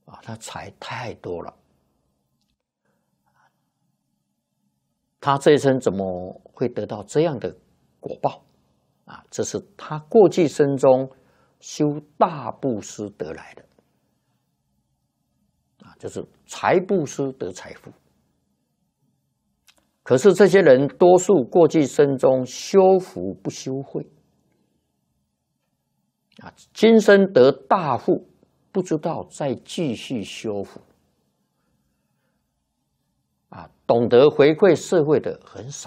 他财太多了，他这一生怎么会得到这样的果报？这是他过去生中修大布施得来的，就是财布施得财富。可是这些人多数过去生中修福不修慧，今生得大富，不知道再继续修福，懂得回馈社会的很少。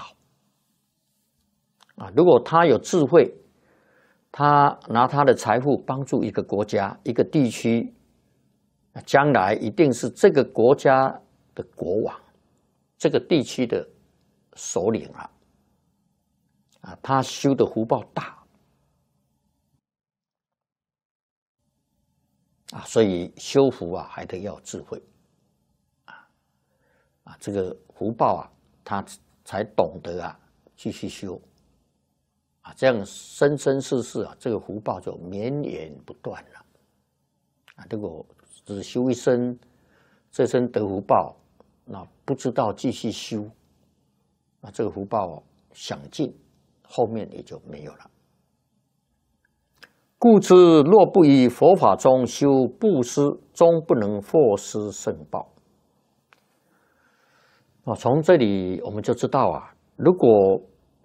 如果他有智慧，他拿他的财富帮助一个国家、一个地区，将来一定是这个国家的国王，这个地区的首领他修的福报大所以修福还得要智慧这个福报他才懂得继续修这样生生世世这个福报就绵延不断了如果只修一生，这生得福报，那不知道继续修，那这个福报享尽，后面也就没有了。故知若不以佛法中修布施，终不能获施圣报。从这里我们就知道如果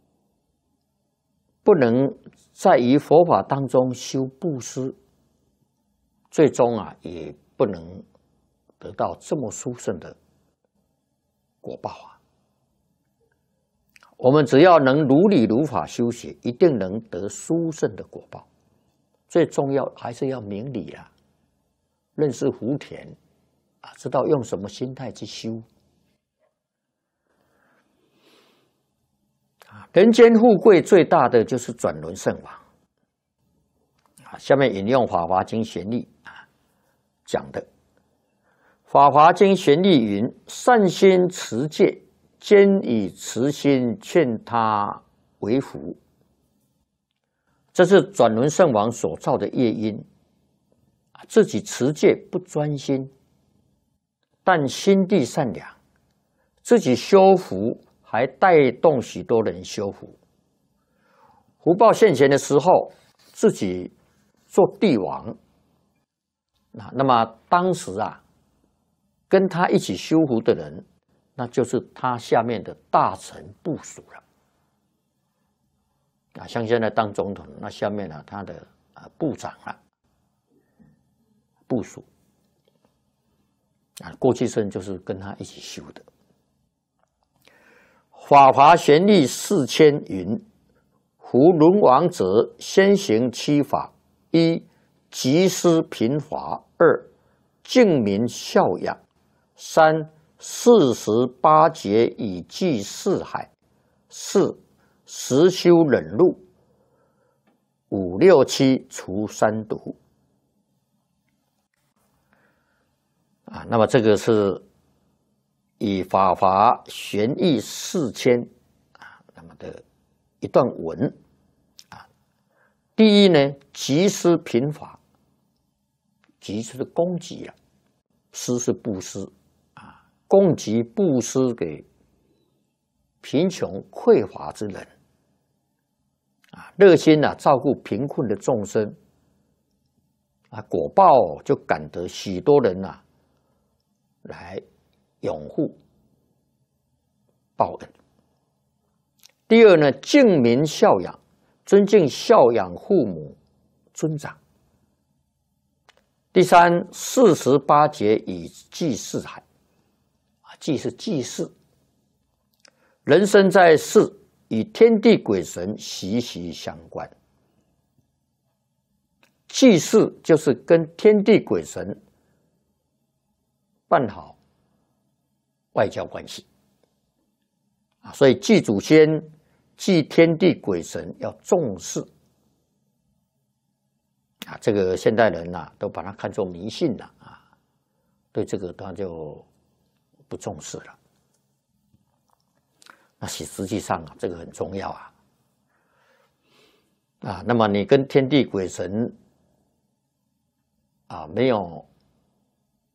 不能在于佛法当中修布施，最终也不能得到这么殊胜的果报我们只要能如理如法修学，一定能得殊胜的果报。最重要还是要明理认识福田知道用什么心态去修。人间富贵最大的就是转轮圣王下面引用《法华经》玄义讲的，《法华经》玄义云：善心持戒，兼以慈心劝他为福。这是转轮圣王所造的业因，自己持戒不专心，但心地善良，自己修福，还带动许多人修福。福报现前的时候，自己做帝王，那么当时跟他一起修福的人，那就是他下面的大臣部属了。像现在当总统，那下面他的部长部属过去生就是跟他一起修的。法华玄义4000云：夫轮王者，先行七法：一、集施贫乏；二、敬民孝养；三、48节以济四海；四、实修忍辱；五、六、七除三毒。那么这个是以法华玄义4000那么的一段文第一呢，集施贫乏，集是供给施是布施供给布施给贫穷匮乏之人热心照顾贫困的众生果报就感得许多人来拥护报恩。第二呢，敬民孝养，尊敬孝养父母尊长。第三，48节以济四海，济是济世，人生在世与天地鬼神息息相关，济世就是跟天地鬼神办好外交关系所以祭祖先、祭天地鬼神要重视这个现代人都把它看作迷信了对这个他就不重视了。那实际上这个很重要那么你跟天地鬼神没有